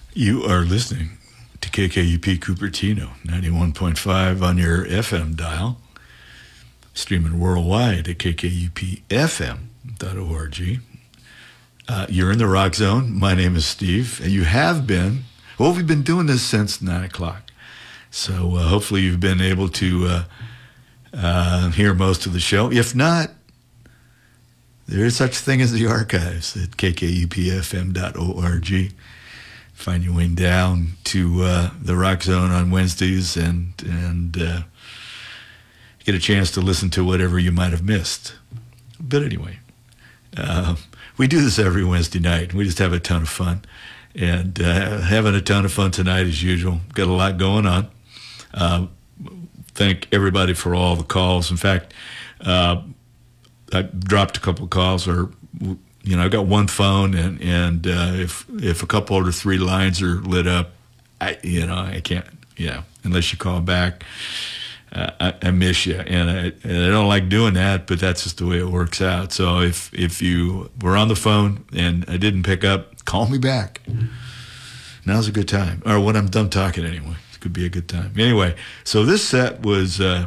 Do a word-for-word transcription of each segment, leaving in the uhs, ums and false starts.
You are listening to K K U P Cupertino, ninety-one point five on your F M dial, streaming worldwide at k k u p f m dot org. Uh, you're in the Rock Zone. My name is Steve, and you have been, well, we've been doing this since nine o'clock. So uh, hopefully you've been able to uh, uh, hear most of the show. If not, there is such a thing as the archives at k k u p f m dot org. Find your way down to uh, the Rock Zone on Wednesdays and and uh, get a chance to listen to whatever you might have missed. But anyway, uh, we do this every Wednesday night. We just have a ton of fun. And uh, having a ton of fun tonight as usual. Got a lot going on. Uh, thank everybody for all the calls. In fact, uh, I dropped a couple of calls, or you know, I got one phone, and and uh, if if a couple or three lines are lit up, I you know I can't you know unless you call back, uh, I, I miss you, and I and I don't like doing that, but that's just the way it works out. So if if you were on the phone and I didn't pick up, call me back. Now's a good time, or when I'm done talking anyway. It could be a good time. Anyway, so this set was. Uh,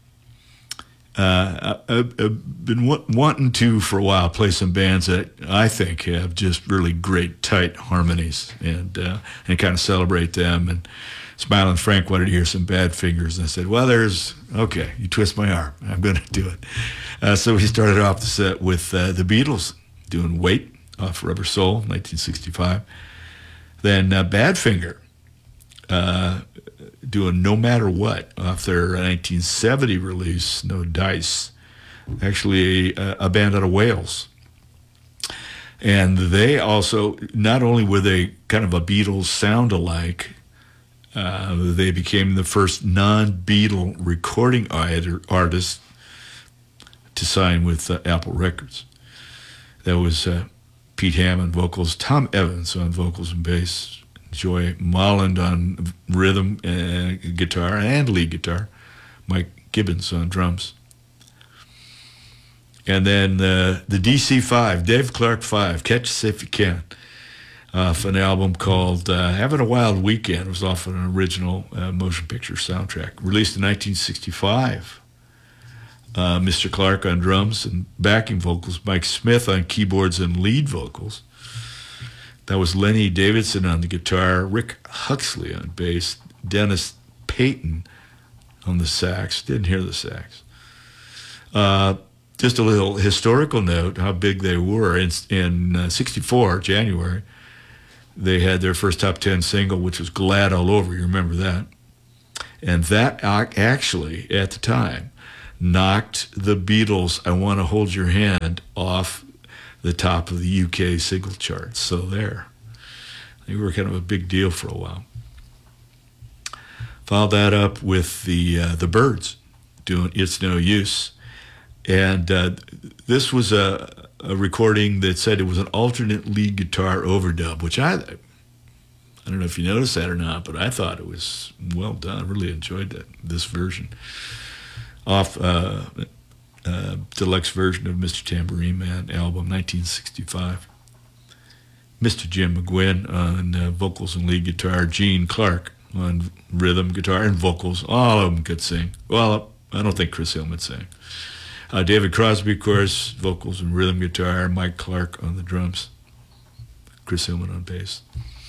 Uh, I, I've been w- wanting to, for a while, play some bands that I think have just really great, tight harmonies and uh, and kind of celebrate them. And Smiling Frank wanted to hear some Badfingers, and I said, well, there's, okay, you twist my arm. I'm going to do it. Uh, so we started off the set with uh, the Beatles doing Wait off Rubber Soul, nineteen sixty-five. Then uh, Badfinger uh, doing No Matter What off their nineteen seventy release, No Dice, actually a, a band out of Wales. And they also, not only were they kind of a Beatles sound-alike, uh, they became the first non-Beatle recording artist to sign with uh, Apple Records. That was uh, Pete Hammond vocals, Tom Evans on vocals and bass, Joy Molland on rhythm, uh, guitar, and lead guitar. Mike Gibbons on drums. And then uh, the D C five, Dave Clark five, Catch Us If You Can, off an album called uh, Having a Wild Weekend. It was off an original uh, motion picture soundtrack. Released in nineteen sixty-five. Uh, Mister Clark on drums and backing vocals. Mike Smith on keyboards and lead vocals. That was Lenny Davidson on the guitar, Rick Huxley on bass, Dennis Payton on the sax. Didn't hear the sax. Uh, just a little historical note, how big they were. In, in uh, sixty-four, January, they had their first top ten single, which was Glad All Over. You remember that? And that actually, at the time, knocked the Beatles' I Want to Hold Your Hand off the top of the U K single charts. So there. They were kind of a big deal for a while. Followed that up with the uh, the Byrds doing It's No Use. And uh, this was a, a recording that said it was an alternate lead guitar overdub, which I, I don't know if you noticed that or not, but I thought it was well done. I really enjoyed that, this version. Off uh, Uh, deluxe version of Mister Tambourine Man album, nineteen sixty-five. Mister Jim McGuinn on uh, vocals and lead guitar. Gene Clark on rhythm, guitar, and vocals. All of them could sing. Well, I don't think Chris Hillman sang. Uh, David Crosby, of course, vocals and rhythm guitar. Mike Clark on the drums. Chris Hillman on bass.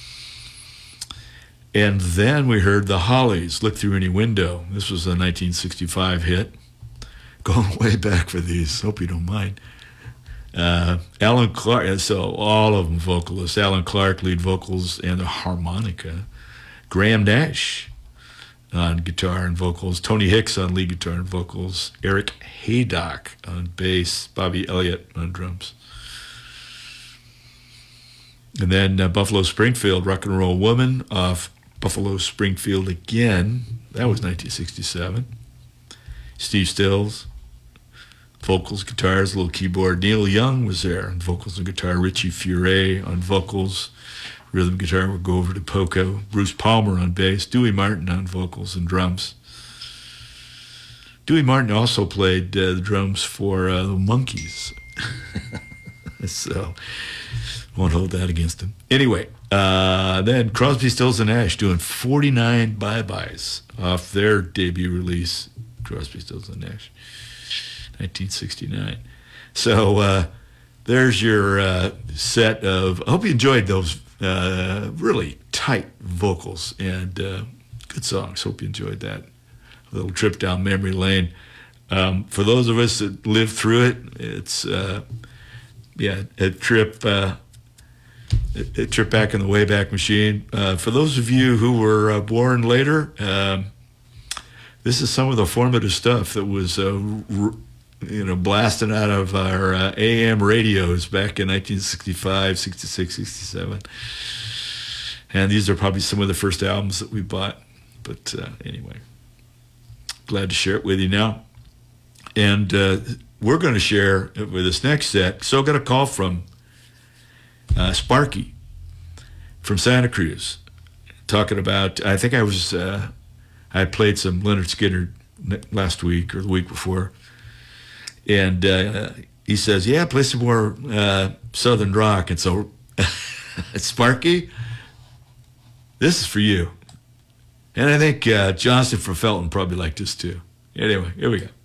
And then we heard the Hollies, Look Through Any Window. This was a nineteen sixty-five hit. Going way back for these. Hope you don't mind. Uh, Alan Clark, so all of them vocalists. Alan Clark, lead vocals and the harmonica. Graham Nash on guitar and vocals. Tony Hicks on lead guitar and vocals. Eric Haydock on bass. Bobby Elliott on drums. And then uh, Buffalo Springfield, Rock and Roll Woman off Buffalo Springfield again. That was nineteen sixty-seven. Steve Stills, vocals, guitars, a little keyboard. Neil Young was there on vocals and guitar. Richie Furay on vocals. Rhythm guitar would go over to Poco. Bruce Palmer on bass. Dewey Martin on vocals and drums. Dewey Martin also played uh, the drums for uh, the Monkees. So won't hold that against him. Anyway, uh, then Crosby, Stills, and Nash doing forty-nine bye-byes off their debut release, Crosby, Stills, and Nash, nineteen sixty-nine. So uh, there's your uh, set of, I hope you enjoyed those uh, really tight vocals and uh, good songs. Hope you enjoyed that. A little trip down memory lane. Um, for those of us that lived through it, it's, uh, yeah, a trip, uh, a, a trip back in the Wayback Machine. Uh, for those of you who were uh, born later, um, this is some of the formative stuff that was, uh, r- you know, blasting out of our uh, A M radios back in nineteen sixty-five, sixty-six, sixty-seven. And these are probably some of the first albums that we bought. But uh, anyway, glad to share it with you now. And uh, we're going to share with this next set. So I got a call from uh, Sparky from Santa Cruz talking about, I think I was, uh, I played some Leonard Skinner last week or the week before. And uh, he says, yeah, play some more uh, Southern rock. And so, Sparky, this is for you. And I think uh, Johnson from Felton probably liked this too. Anyway, here we go.